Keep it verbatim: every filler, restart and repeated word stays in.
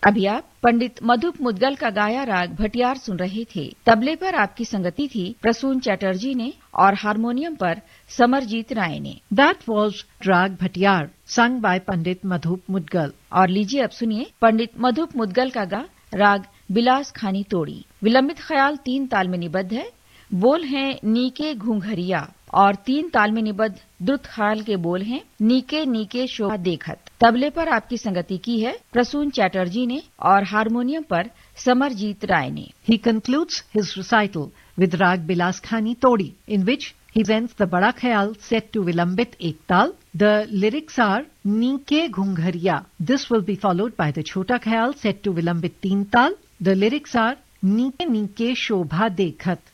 अभी आप पंडित मधुप मुद्गल का गाया राग भटियार सुन रहे थे। तबले पर आपकी संगति थी प्रसून चैटर्जी ने और हारमोनियम पर समरजीत राय ने। That was Rag Bhatiyar, sung by Pandit Madhup Mudgal. और लीजिए अब सुनिए पंडित मधुप मुद्गल का गा राग बिलास खानी तोड़ी। विलंबित ख्याल तीन ताल में निबद्ध है। बोल हैं नीके घूंघरिया और तीन ताल में निबद्ध द्रुत ख्याल के बोल हैं नीके नीके शोभा देखत। तबले पर आपकी संगति की है प्रसून चैटर्जी ने और हारमोनियम पर समरजीत राय ने। He concludes his recital with Rag Bilas Khani Todi, in which he presents the Bada Khayal set to Vilambit Ektal. The lyrics are Nike Ghunghariya. This will be followed by the Chota Khayal set to Vilambit Teen Tal. The lyrics are Nike Nike Shobha Dekhat.